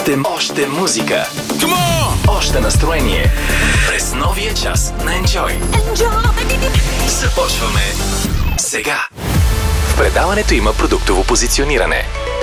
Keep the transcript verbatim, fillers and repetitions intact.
Още, още музика. Come on! Още настроение. През новия час на Enjoy. Enjoy! Започваме сега. В предаването има продуктово позициониране.